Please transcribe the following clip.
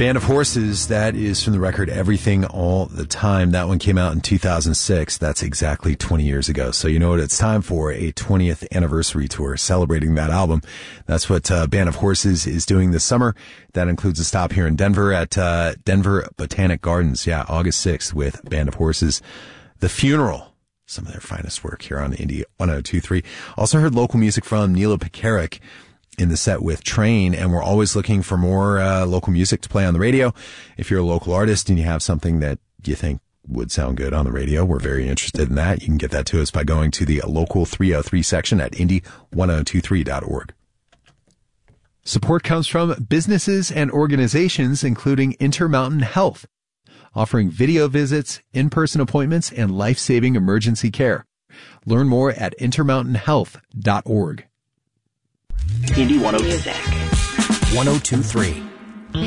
Band of Horses, that is from the record Everything All the Time. That one came out in 2006. That's exactly 20 years ago. So you know what it's time for, a 20th anniversary tour celebrating that album. That's what Band of Horses is doing this summer. That includes a stop here in Denver at Denver Botanic Gardens. Yeah, August 6th with Band of Horses. The Funeral, some of their finest work here on Indie 102.3. Also heard local music from Nilo Pekarik in the set with Train, and we're always looking for more local music to play on the radio. If you're a local artist and you have something that you think would sound good on the radio, we're very interested in that. You can get that to us by going to the local 303 section at indie1023.org. Support comes from businesses and organizations, including Intermountain Health, offering video visits, in-person appointments, and life-saving emergency care. Learn more at intermountainhealth.org. Indie 102.3.